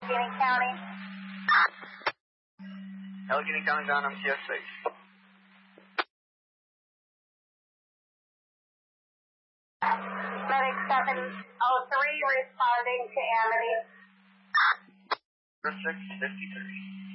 Allegheny County. Allegheny County down MTS 6. Medic 703 responding to Amity. 653.